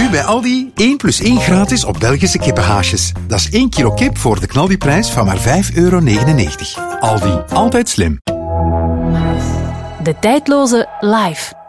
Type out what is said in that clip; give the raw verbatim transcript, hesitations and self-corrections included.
Nu bij Aldi één plus één gratis op Belgische kippenhaasjes. Dat is één kilo kip voor de knaldiprijs van maar vijf euro negenennegentig. Aldi, altijd slim. De tijdloze live.